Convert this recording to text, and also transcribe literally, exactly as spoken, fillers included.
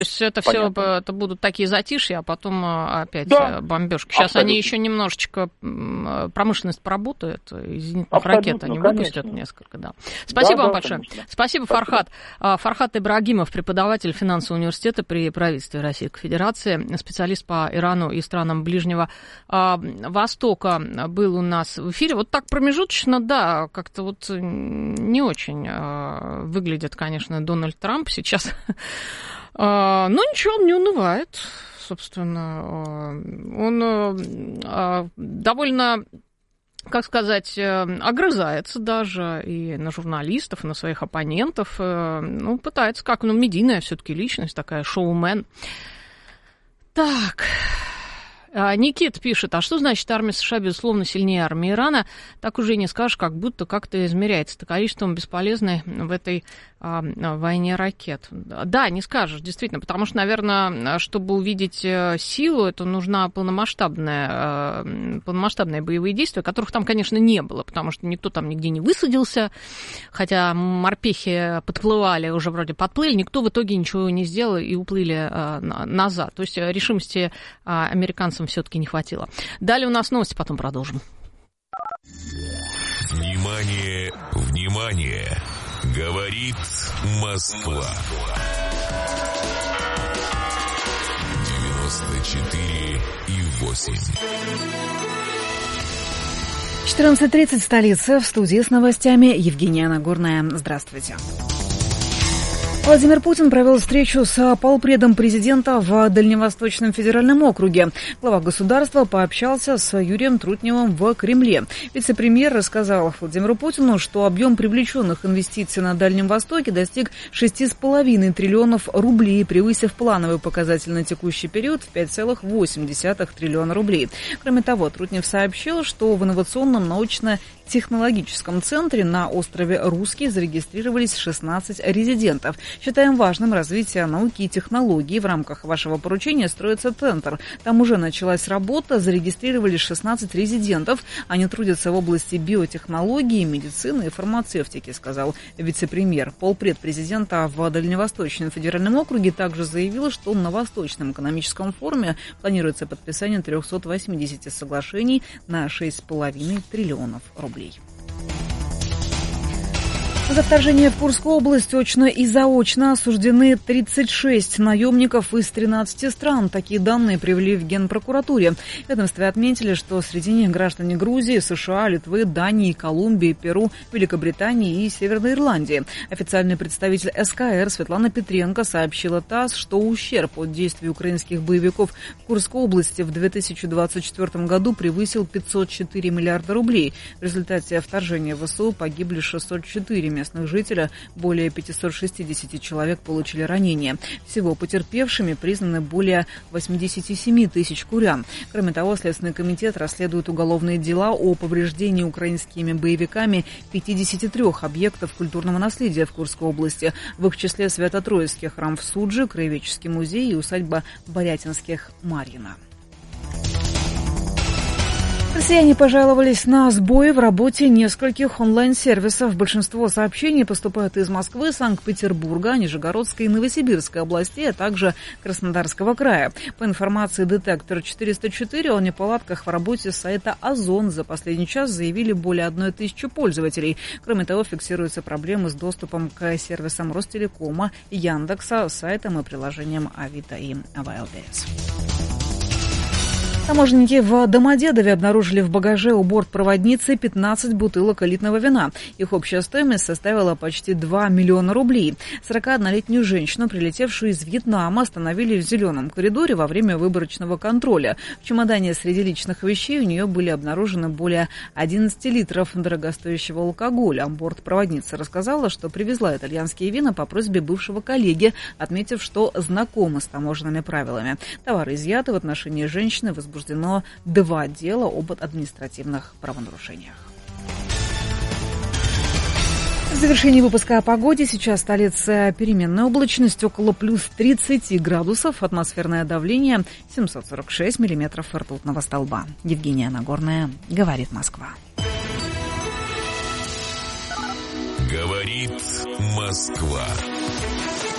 То есть это все это будут такие затишья, а потом опять да, бомбежки. Сейчас абсолютно. Они еще немножечко промышленность поработают, из зенитных абсолютно, ракет они выпустят конечно. Несколько. Да. Спасибо да, вам да, большое. Конечно. Спасибо, Спасибо, Фархат. Фархат Ибрагимов, преподаватель финансового университета при правительстве Российской Федерации, специалист по Ирану и странам Ближнего Востока, был у нас в эфире. Вот так промежуточно, да, как-то вот не очень выглядит, конечно, Дональд Трамп сейчас. Но ничего, он не унывает, собственно. Он довольно, как сказать, огрызается даже и на журналистов, и на своих оппонентов. Ну, пытается, как, ну, медийная все-таки личность, такая шоумен. Так... Никит пишет, а что значит армия США, безусловно, сильнее армии Ирана? Так уже и не скажешь, как будто как-то измеряется-то количеством бесполезной в этой а, войне ракет. Да, не скажешь, действительно, потому что, наверное, чтобы увидеть силу, это нужна полномасштабная, полномасштабные боевые действия, которых там, конечно, не было, потому что никто там нигде не высадился, хотя морпехи подплывали, уже вроде подплыли, никто в итоге ничего не сделал и уплыли а, назад. То есть решимости а, американцев все-таки не хватило. Далее у нас новости, потом продолжим. Внимание, внимание! Говорит Москва. девяносто четыре и восемь. четырнадцать тридцать, столица. В студии с новостями Евгения Нагорная. Здравствуйте. Владимир Путин провел встречу с полпредом президента в Дальневосточном федеральном округе. Глава государства пообщался с Юрием Трутневым в Кремле. Вице-премьер рассказал Владимиру Путину, что объем привлеченных инвестиций на Дальнем Востоке достиг шесть целых пять десятых триллионов рублей, превысив плановый показатель на текущий период в пять целых восемь десятых триллиона рублей. Кроме того, Трутнев сообщил, что в инновационном научно-технологическом центре на острове Русский зарегистрировались шестнадцать резидентов. Считаем важным развитие науки и технологий. В рамках вашего поручения строится центр. Там уже началась работа, зарегистрировались шестнадцать резидентов. Они трудятся в области биотехнологии, медицины и фармацевтики, сказал вице-премьер. Полпред президента в Дальневосточном федеральном округе также заявил, что на Восточном экономическом форуме планируется подписание триста восемьдесят соглашений на шесть целых пять десятых триллионов рублей. За вторжение в Курскую область очно и заочно осуждены тридцать шесть наемников из тринадцати стран. Такие данные привели в Генпрокуратуре. В ведомстве отметили, что среди них граждане Грузии, США, Литвы, Дании, Колумбии, Перу, Великобритании и Северной Ирландии. Официальный представитель СКР Светлана Петренко сообщила ТАСС, что ущерб от действий украинских боевиков в Курской области в две тысячи двадцать четвёртом году превысил пятьсот четыре миллиарда рублей. В результате вторжения в ВСУ погибли шестьсот четыре местных жителя, более пятьсот шестьдесят человек получили ранения. Всего потерпевшими признаны более восемьдесят семь тысяч курян. Кроме того, Следственный комитет расследует уголовные дела о повреждении украинскими боевиками пятидесяти трёх объектов культурного наследия в Курской области. В их числе Свято-Троицкий храм в Судже, Краеведческий музей и усадьба Борятинских Марьино. Россияне пожаловались на сбои в работе нескольких онлайн-сервисов. Большинство сообщений поступают из Москвы, Санкт-Петербурга, Нижегородской и Новосибирской областей, а также Краснодарского края. По информации «Детектор четыреста четыре», о неполадках в работе сайта «Озон» за последний час заявили более одной тысячи пользователей. Кроме того, фиксируются проблемы с доступом к сервисам Ростелекома, Яндекса, сайтам и приложениям Авито и ВЛДС. Таможенники в Домодедове обнаружили в багаже у бортпроводницы пятнадцать бутылок элитного вина. Их общая стоимость составила почти два миллиона рублей. сорокаоднолетнюю женщину, прилетевшую из Вьетнама, остановили в зеленом коридоре во время выборочного контроля. В чемодане среди личных вещей у нее были обнаружены более одиннадцати литров дорогостоящего алкоголя. Бортпроводница рассказала, что привезла итальянские вина по просьбе бывшего коллеги, отметив, что знакома с таможенными правилами. Товары изъяты, в отношении женщины возбуждены возбуждено два дела об административных правонарушениях. В завершении выпуска о погоде. Сейчас столица переменная облачность, около плюс тридцати градусов, атмосферное давление семьсот сорок шесть миллиметров ртутного столба. Евгения Нагорная, говорит Москва. Говорит Москва.